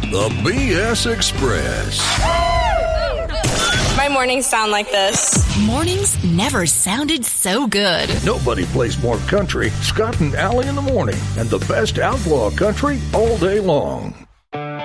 The BS Express. My mornings sound like this. Mornings never sounded so good. Nobody plays more country. Scott and Allie in the morning. And the best outlaw country all day long.